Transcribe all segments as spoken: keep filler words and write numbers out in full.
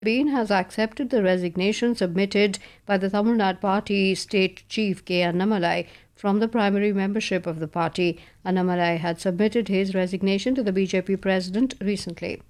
Bean has accepted the resignation submitted by the Tamil Nadu Party State Chief K. Annamalai from the primary membership of the party. Annamalai had submitted his resignation to the B J P president recently.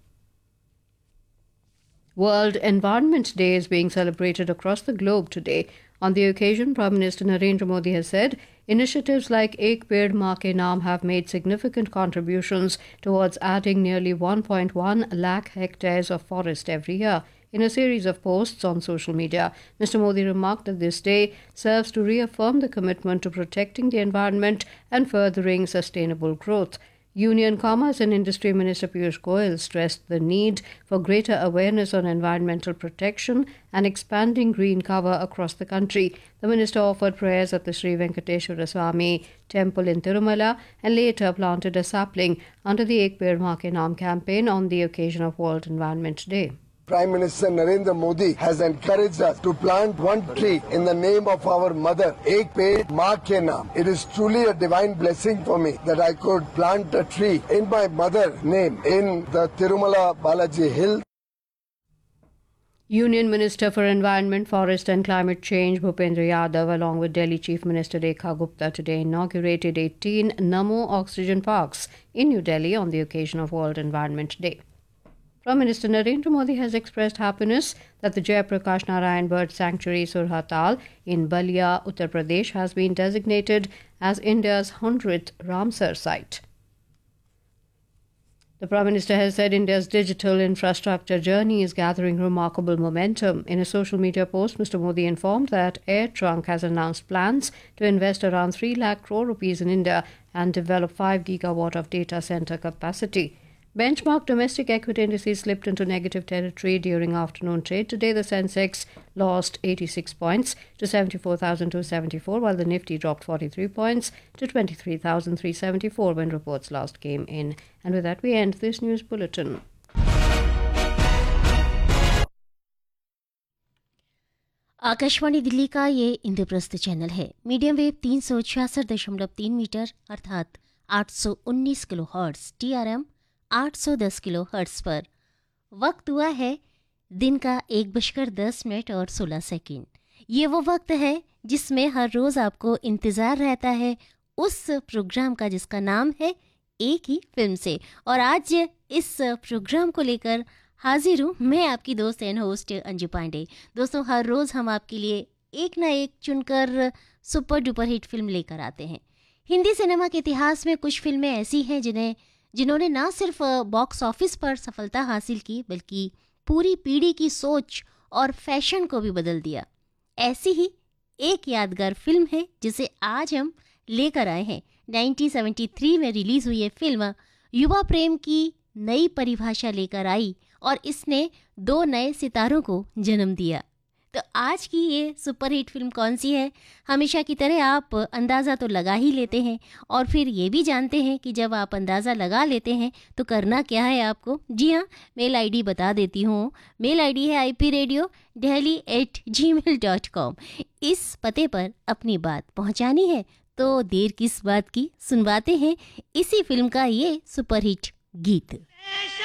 World Environment Day is being celebrated across the globe today. On the occasion, Prime Minister Narendra Modi has said initiatives like Ek Ped Maa Ke Naam have made significant contributions towards adding nearly one point one lakh hectares of forest every year. In a series of posts on social media, Mister Modi remarked that this day serves to reaffirm the commitment to protecting the environment and furthering sustainable growth. Union Commerce and Industry Minister Piyush Goyal stressed the need for greater awareness on environmental protection and expanding green cover across the country. The minister offered prayers at the Sri Venkateswara Swami temple in Tirumala and later planted a sapling under the Ek Ped Maa Ke Naam campaign on the occasion of World Environment Day. Prime Minister Narendra Modi has encouraged us to plant one tree in the name of our mother, Ek Ped Maa Ke Naam. It is truly a divine blessing for me that I could plant a tree in my mother's name in the Tirumala Balaji Hill. Union Minister for Environment, Forest and Climate Change Bhupendra Yadav along with Delhi Chief Minister Rekha Gupta today inaugurated eighteen Namo Oxygen Parks in New Delhi on the occasion of World Environment Day. Prime Minister Narendra Modi has expressed happiness that the Jayaprakash Narayan Bird Sanctuary Surhatal in Balia, Uttar Pradesh has been designated as India's hundredth Ramsar site. The Prime Minister has said India's digital infrastructure journey is gathering remarkable momentum. In a social media post, Mister Modi informed that Air Trunk has announced plans to invest around three lakh crore rupees in India and develop five gigawatt of data center capacity. Benchmark domestic equity indices slipped into negative territory during afternoon trade. Today, the Sensex lost eighty-six points to seventy-four thousand two hundred seventy-four, while the Nifty dropped forty-three points to twenty-three thousand three hundred seventy-four when reports last came in. And with that, we end this news bulletin. Akashvani Delhi का ये Indraprastha channel है. Medium wave तीन सौ छियासठ दशमलव तीन metre अर्थात आठ सौ उन्नीस kilo hertz, T R M आठ सौ दस किलो हर्ट्ज पर. वक्त हुआ है दिन का एक बजकर दस मिनट और सोलह सेकंड. ये वो वक्त है जिसमें हर रोज़ आपको इंतज़ार रहता है उस प्रोग्राम का जिसका नाम है एक ही फिल्म से. और आज इस प्रोग्राम को लेकर हाजिर हूँ मैं, आपकी दोस्त एंड होस्ट अंजू पांडे. दोस्तों, हर रोज़ हम आपके लिए एक ना एक चुनकर सुपर डुपर हिट फिल्म लेकर आते हैं. हिंदी सिनेमा के इतिहास में कुछ फिल्में ऐसी हैं जिन्हें जिन्होंने ना सिर्फ बॉक्स ऑफिस पर सफलता हासिल की बल्कि पूरी पीढ़ी की सोच और फैशन को भी बदल दिया. ऐसी ही एक यादगार फिल्म है जिसे आज हम लेकर आए हैं. उन्नीस सौ तिहत्तर में रिलीज़ हुई ये फिल्म युवा प्रेम की नई परिभाषा लेकर आई और इसने दो नए सितारों को जन्म दिया. तो आज की ये सुपरहिट फिल्म कौन सी है? हमेशा की तरह आप अंदाज़ा तो लगा ही लेते हैं और फिर ये भी जानते हैं कि जब आप अंदाज़ा लगा लेते हैं तो करना क्या है आपको. जी हाँ, मेल आईडी बता देती हूँ. मेल आईडी है I P radio Delhi eight ji mail dot com. इस पते पर अपनी बात पहुँचानी है तो देर किस बात की, सुनवाते हैं इसी फिल्म का ये सुपरहिट गीत.